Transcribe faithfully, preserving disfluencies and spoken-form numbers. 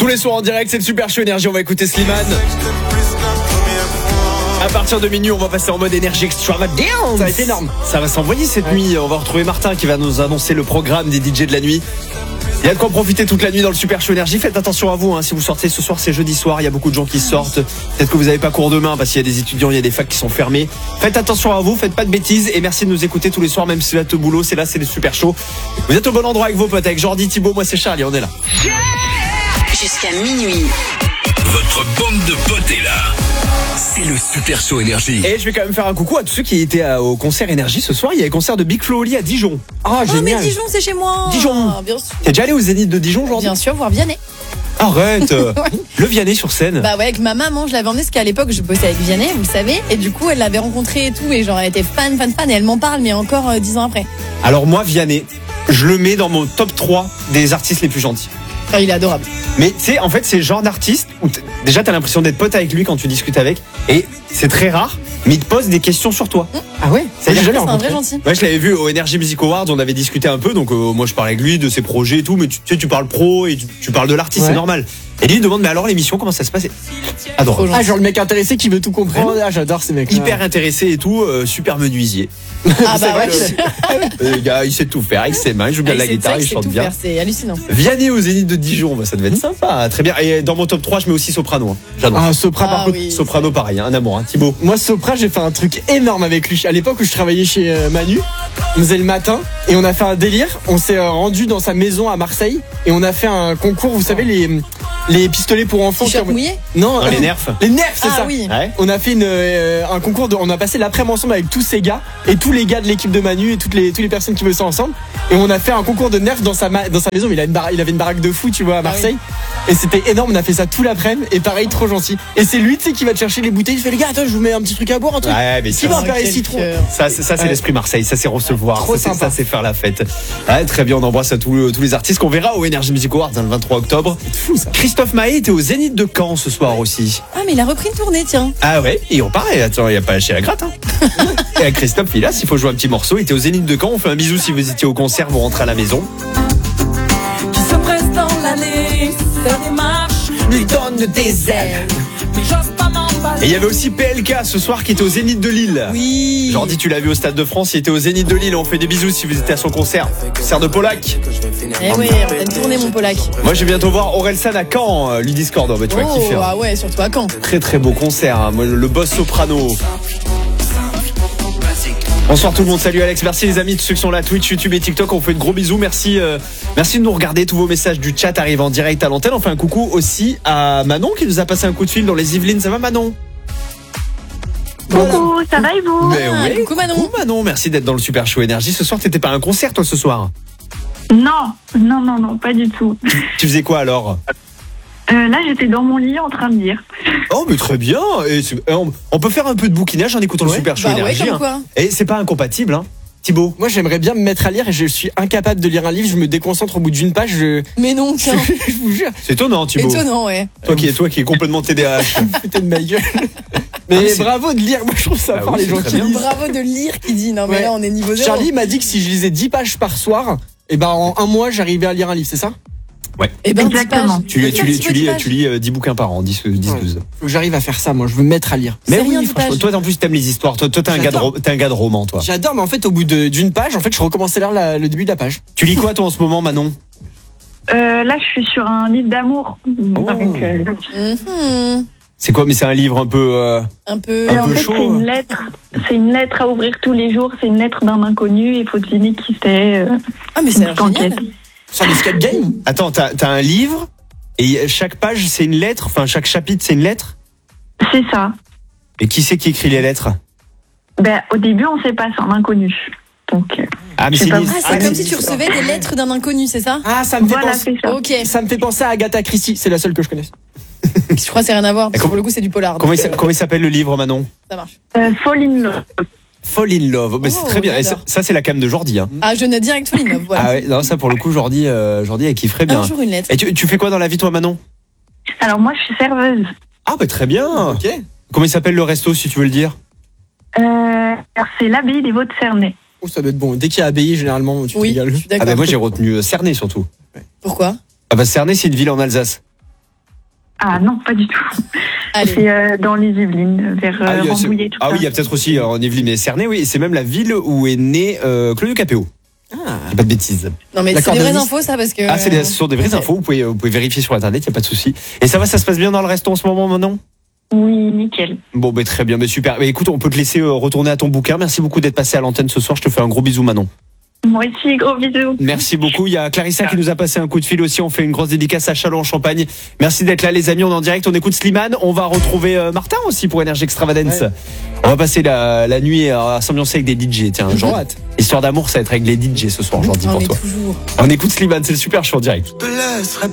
les soirs en direct, c'est le Super Show Énergie. On va écouter Slimane. À partir de minuit, on va passer en mode énergie extravagance. Ça va être énorme. Ça va s'envoyer cette ouais. nuit. On va retrouver Martin qui va nous annoncer le programme des D J de la nuit. Il y a de quoi profiter toute la nuit dans le Super Show Énergie. Faites attention à vous, hein. Si vous sortez ce soir, c'est jeudi soir. Il y a beaucoup de gens qui sortent. Peut-être que vous n'avez pas cours demain parce qu'il y a des étudiants, il y a des facs qui sont fermés. Faites attention à vous, faites pas de bêtises. Et merci de nous écouter tous les soirs, même si vous êtes au boulot. C'est là, c'est le Super Show. Vous êtes au bon endroit avec vos potes, avec Jordi, Thibaut, moi c'est Charlie, on est là. Jusqu'à minuit. Votre bande de potes est là. C'est le Super Show Énergie. Et je vais quand même faire un coucou à tous ceux qui étaient au concert Énergie ce soir. Il y a le concert de Big Flo Oli à Dijon. Ah, oh, mais Dijon, c'est chez moi. Dijon. Bien sûr. T'es déjà allé au Zénith de Dijon aujourd'hui? Bien sûr, voir Vianney. Arrête. Le Vianney sur scène. Bah ouais, avec ma maman, je l'avais emmené parce qu'à l'époque, je bossais avec Vianney, vous le savez. Et du coup, elle l'avait rencontré et tout. Et genre, elle était fan, fan, fan. Et elle m'en parle, mais encore euh, dix ans après. Alors moi, Vianney, je le mets dans mon top trois des artistes les plus gentils. Ah, il est adorable. Mais tu sais, en fait, c'est le genre d'artiste où t- déjà t'as l'impression d'être pote avec lui quand tu discutes avec. Et c'est très rare, mais il te pose des questions sur toi. Ah ouais? C'est C'est un vrai gentil. Ouais, je l'avais vu au Energy Music Awards, on avait discuté un peu, donc euh, moi je parlais avec lui de ses projets et tout, mais tu tu sais, tu parles pro et tu, tu parles de l'artiste, Ouais. c'est normal. Et lui il demande, mais alors l'émission, comment ça se passe? Adorable. Ah, genre le mec intéressé qui veut tout comprendre. Ah, j'adore ces mecs. Hyper intéressé et tout, euh, super menuisier. Ah bah ouais. Euh, Le gars, il sait tout faire avec ses mains, il joue bien de la Ah, c'est guitare, ça, il c'est chante tout bien. faire, c'est hallucinant. Vianney au Zénith de Dijon, bah, ça devait être sympa, très bien. Et dans mon top trois, je mets aussi Soprano. Hein. J'adore. Ah, Sopra, par Ah contre. oui. Soprano, pareil, hein, un amour, hein. Thibaut. Moi, Sopra, j'ai fait un truc énorme avec lui. À l'époque où je travaillais chez euh, Manu, on faisait le matin et on a fait un délire. On s'est euh, rendu dans sa maison à Marseille et on a fait un concours, vous savez, les, les pistolets pour enfants. T-shirt qui- mouillé. Non, Dans les nerfs. Les nerfs, c'est Ah ça. oui. Ouais. On a fait une, euh, un concours de, on a passé l'après-midi ensemble avec tous ces gars et tous les gars de l'équipe de Manu et toutes les, toutes les personnes qui bossaient ensemble. Et on a fait un concours de nerfs dans sa, ma- dans sa maison. Il, a une bar- il avait une baraque de fou, tu vois, à Marseille. Et c'était énorme. On a fait ça tout l'après-midi. Et pareil, trop gentil. Et c'est lui, tu sais, qui va te chercher les bouteilles. Il fait, les gars, attends, je vous mets un petit truc à boire, un truc. Ouais, mais Qui ça, va Oh, faire les quel citrons? cœur. ça, c'est, ça, c'est Ouais. l'esprit Marseille, ça c'est recevoir, Trop ça c'est, sympa. ça c'est faire la fête. Ouais, très bien, on embrasse à tous, tous les artistes qu'on verra au Energy Music Awards hein, le vingt-trois octobre. Fou, ça. Christophe Maé était au Zénith de Caen ce soir aussi. Ah, mais il a repris une tournée, tiens. Ah ouais, et on paraît, attends, il n'y a pas lâché la gratte. Hein. Et Christophe, il est là, s'il faut jouer un petit morceau, il était au Zénith de Caen, on fait un bisou si vous étiez au concert, vous rentrez à la maison. Qui se presse dans l'allée, sa démarche Lui donne des ailes. mais j'ose pas m'emballer. Et il y avait aussi P L K ce soir qui était au Zénith de Lille. Oui. Jordi, tu l'as vu au Stade de France, il était au Zénith de Lille, on fait des bisous si vous étiez à son concert. Concert de Polac. Eh ouais, on a une tournée, mon Polac. Moi je vais bientôt voir Orelsan à Caen, euh, lui Discord, bah, tu vas kiffer. Oh, hein. ah ouais, surtout à Caen. Très très beau concert, hein. Moi, le boss soprano. Bonsoir tout le monde, salut Alex, merci les amis, tous ceux qui sont là, Twitch, YouTube et TikTok, on vous fait de gros bisous, merci euh, merci de nous regarder, tous vos messages du chat arrivent en direct à l'antenne, on fait un coucou aussi à Manon qui nous a passé un coup de fil dans les Yvelines, ça va Manon? Coucou, ça va et vous? Mais Ah, oui, coucou Manon. coucou Manon, merci d'être dans le Super Show Énergie, ce soir t'étais pas à un concert toi ce soir? Non, non, non, non, pas du tout. Tu faisais quoi alors? Euh, là, j'étais dans mon lit en train de lire. Oh mais très bien, et c'est- on, on peut faire un peu de bouquinage en écoutant le Ouais. Super Show Bah ouais, Énergie. comme hein. quoi. Et c'est pas incompatible hein. Thibaut? Moi, j'aimerais bien me mettre à lire et je suis incapable de lire un livre. Je me déconcentre au bout d'une page. Je, Mais non, tiens. je vous jure, C'est étonnant Thibaut. Étonnant, ouais. Toi qui es toi qui est complètement T D A H. foutez de ma gueule. Ah, Mais mais c'est- bravo de lire. Moi, je trouve ça Ah fort oui, les c'est gens très qui bien. lisent. Bravo de lire qui dit non, mais Ouais. là, on est niveau zéro. Charlie m'a dit que si je lisais dix pages par soir, et ben en un mois, j'arrivais à lire un livre, c'est ça? Eh ben, dix Exactement. pages. Tu lis, Fais tu un lis, petit tu peu lis, dix pages. tu lis euh, dix bouquins par an, dix, dix Ouais. douze. Faut que j'arrive à faire ça, moi. Je veux me mettre à lire. C'est Mais rien, oui, dix franchement, pages. toi en plus t'aimes les histoires. Toi, toi t'es un gars de J'adore. ro- t'es un gars de roman, toi. J'adore, mais en fait, au bout de- d'une page, en fait, je recommençais à lire la- le début de la page. Tu lis quoi toi en ce moment, Manon? Euh, là, je suis sur un livre d'amour. Oh. Donc, euh, Mhm. C'est quoi? Mais c'est un livre un peu. euh, Un peu. et Un en peu fait, chaud, c'est hein. une lettre. C'est une lettre à ouvrir tous les jours. C'est une lettre d'un inconnu. Il faut deviner qui c'est. euh, Ah, mais c'est une enquête. génial. Sur l'escape game? Attends, t'as t'as un livre et chaque page c'est une lettre. Enfin, chaque chapitre c'est une lettre. C'est ça. Et qui c'est qui écrit les lettres? Ben, au début, on sait pas, c'est un inconnu. Donc, euh, Ah mais Je c'est sais pas. une- Ah, c'est Ah, comme mais si tu c'est recevais des lettres d'un inconnu, c'est ça? Ah, ça me fait voilà, penser. c'est ça. Ok. Ça me fait penser à Agatha Christie. C'est la seule que je connaisse. Je crois que c'est rien à voir. Parce que comment- pour le coup, c'est du polar. Comment il donc, s'a- euh, comment il s'appelle le livre, Manon? Ça marche. Euh, Fall in Love. Fall in Love. Oh, mais c'est Oh, très bien. Et ça, j'adore. ça, c'est la cam de Jordi. Hein. Ah, je note direct Fall in Love, voilà. Ah ouais, non, ça pour le coup, Jordi, euh, Jordi, elle kifferait bien. Un jour une lettre. Et tu, tu fais quoi dans la vie, toi, Manon? Alors, moi, je suis serveuse. Ah bah très bien. Ok. Comment il s'appelle le resto, si tu veux le dire? Euh, alors, c'est l'abbaye des Vaux-de-Cernay. Oh, ça doit être bon. Dès qu'il y a abbaye, généralement, tu te Oui, régales. je suis Ah d'accord. bah moi j'ai retenu euh, Cernay surtout. Pourquoi? Ah bah Cernay c'est une ville en Alsace. Ah non, pas du tout. Allez. C'est euh, dans les Yvelines, vers euh, Ah oui, Rambouillet, c'est- tout ah ça. oui, il y a peut-être aussi euh, en Yvelines et Cernay, oui, et c'est même la ville où est né euh, Claudio Capéo. Ah. Pas de bêtises. Non, mais c'est D'accord, des vraies Denis. infos, ça, parce que. Ah, c'est des, ce sont des vraies infos, vous pouvez, vous pouvez vérifier sur internet, il n'y a pas de souci. Et ça va, ça se passe bien dans le resto en ce moment maintenant? Oui, nickel. Bon, ben très bien, mais super. Mais écoute, on peut te laisser euh, retourner à ton bouquin. Merci beaucoup d'être passé à l'antenne ce soir. Je te fais un gros bisou, Manon. Moi aussi, gros bisous. Merci beaucoup. Il y a Clarissa qui nous a passé un coup de fil aussi. On fait une grosse dédicace à Châlons en Champagne. Merci d'être là, les amis. On est en direct. On écoute Slimane. On va retrouver euh, Martin aussi pour Énergie Extravagance. Ouais. On va passer la, la nuit à s'ambiancer avec des D J. Tiens, genre, hâte. histoire d'amour, ça va être avec les D J ce soir, j'en dis On pour est toi. toujours. On écoute Slimane. C'est le super show en direct.